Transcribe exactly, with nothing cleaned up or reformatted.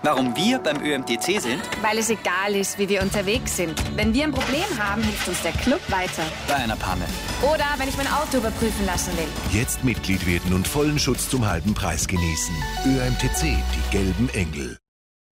Warum wir beim Ö M T C sind? Weil es egal ist, wie wir unterwegs sind. Wenn wir ein Problem haben, hilft uns der Club weiter. Bei einer Panne. Oder wenn ich mein Auto überprüfen lassen will. Jetzt Mitglied werden und vollen Schutz zum halben Preis genießen. Ö M T C, die gelben Engel.